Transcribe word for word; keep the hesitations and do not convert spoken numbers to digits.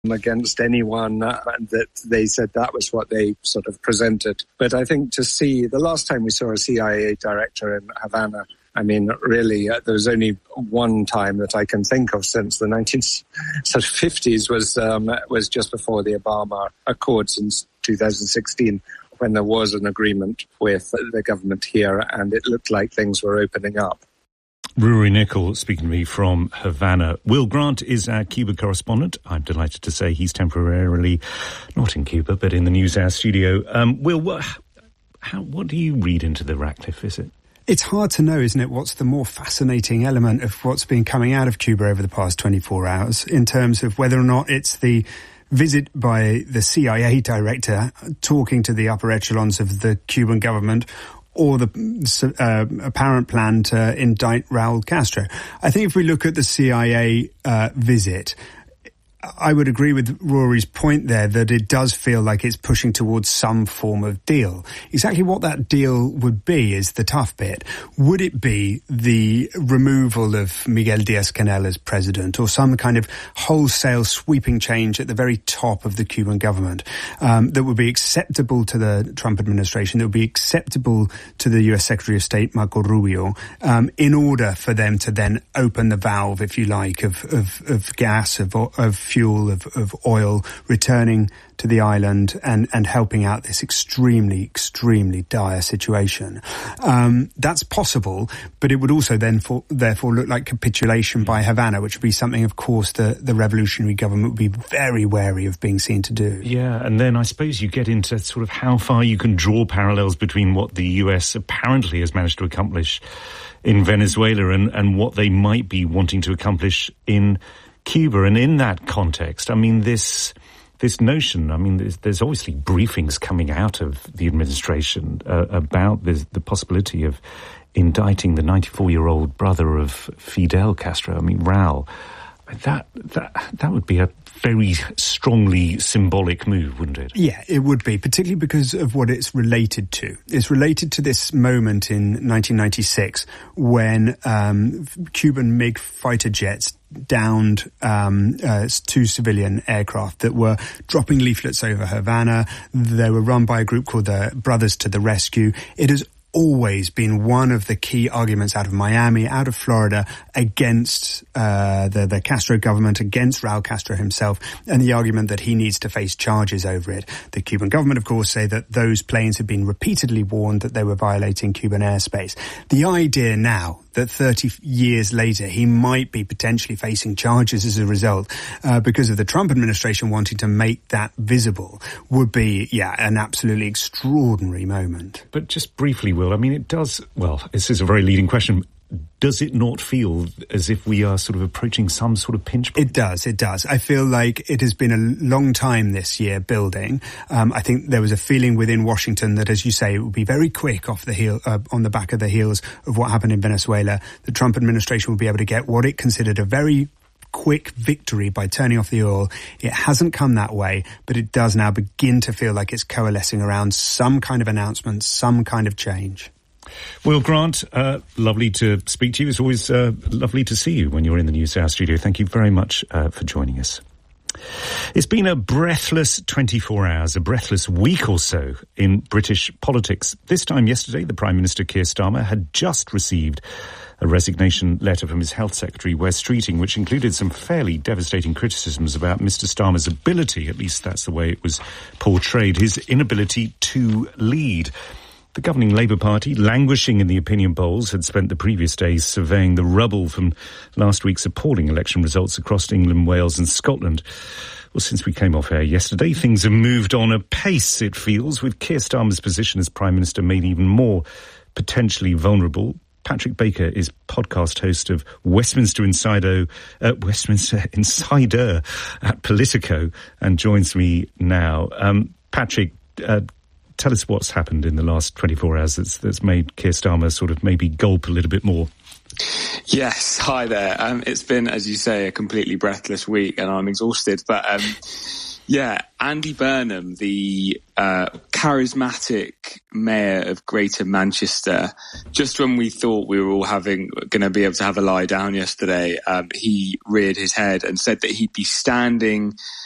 against anyone, uh, that they said that was what they sort of presented. But I think to see, the last time we saw a C I A director in Havana, I mean, really, uh, there was only one time that I can think of since the nineteen fifties was um, was just before the Obama Accords in two thousand sixteen, when there was an agreement with the government here and it looked like things were opening up. Rory Nicol speaking to me from Havana. Will Grant is our Cuba correspondent. I'm delighted to say he's temporarily not in Cuba, but in the NewsHour studio. Um, Will, what, how, what do you read into the Ratcliffe visit? It's hard to know, isn't it, what's the more fascinating element of what's been coming out of Cuba over the past twenty-four hours in terms of whether or not it's the visit by the C I A director talking to the upper echelons of the Cuban government, or the uh, apparent plan to indict Raul Castro. I think if we look at the C I A uh, visit, I would agree with Rory's point there that it does feel like it's pushing towards some form of deal. Exactly what that deal would be is the tough bit. Would it be the removal of Miguel Díaz-Canel as president, or some kind of wholesale sweeping change at the very top of the Cuban government um, that would be acceptable to the Trump administration, that would be acceptable to the U S Secretary of State, Marco Rubio, um, in order for them to then open the valve, if you like, of, of, of gas, of, of fuel, of, of oil, returning to the island and, and helping out this extremely, extremely dire situation. Um, that's possible, but it would also then for, therefore look like capitulation by Havana, which would be something, of course, the, the revolutionary government would be very wary of being seen to do. Yeah, and then I suppose you get into sort of how far you can draw parallels between what the U S apparently has managed to accomplish in Venezuela and, and what they might be wanting to accomplish in Cuba. And in that context, I mean, this this notion, I mean, there's, there's obviously briefings coming out of the administration uh, about this, the possibility of indicting the ninety-four-year-old brother of Fidel Castro, I mean, Raul. That, that, that would be a very strongly symbolic move, wouldn't it? Yeah, it would be, particularly because of what it's related to. It's related to this moment in nineteen ninety-six when um, Cuban MiG fighter jets downed um, uh, two civilian aircraft that were dropping leaflets over Havana. They were run by a group called the Brothers to the Rescue. It has always been one of the key arguments out of Miami, out of Florida, against uh, the, the Castro government, against Raul Castro himself, and the argument that he needs to face charges over it. The Cuban government, of course, say that those planes had been repeatedly warned that they were violating Cuban airspace. The idea now that thirty years later he might be potentially facing charges as a result uh, because of the Trump administration wanting to make that visible would be, yeah, an absolutely extraordinary moment. But just briefly, Will, I mean, it does, well, this is a very leading question. Does it not feel as if we are sort of approaching some sort of pinch point? It does, it does. I feel like it has been a long time this year building. Um, I think there was a feeling within Washington that, as you say, it would be very quick off the heel, uh, on the back of the heels of what happened in Venezuela. The Trump administration would be able to get what it considered a very quick victory by turning off the oil. It hasn't come that way, but it does now begin to feel like it's coalescing around some kind of announcement, some kind of change. Will Grant, uh, lovely to speak to you. It's always uh, lovely to see you when you're in the NewsHour studio. Thank you very much uh, for joining us. It's been a breathless twenty-four hours, a breathless week or so in British politics. This time yesterday, the Prime Minister Keir Starmer had just received a resignation letter from his Health Secretary, Wes Streeting, which included some fairly devastating criticisms about Mister Starmer's ability, at least that's the way it was portrayed, his inability to lead. The governing Labour Party, languishing in the opinion polls, had spent the previous days surveying the rubble from last week's appalling election results across England, Wales and Scotland. Well, since we came off air yesterday, things have moved on apace, it feels, with Keir Starmer's position as Prime Minister made even more potentially vulnerable. Patrick Baker is podcast host of Westminster Insider, uh, Westminster Insider at Politico and joins me now. Um, Patrick, uh, tell us what's happened in the last twenty-four hours that's, that's made Keir Starmer sort of maybe gulp a little bit more. Yes, hi there. Um, it's been, as you say, a completely breathless week and I'm exhausted. But um, yeah, Andy Burnham, the uh, charismatic mayor of Greater Manchester, just when we thought we were all having going to be able to have a lie down yesterday, um, he reared his head and said that he'd be standing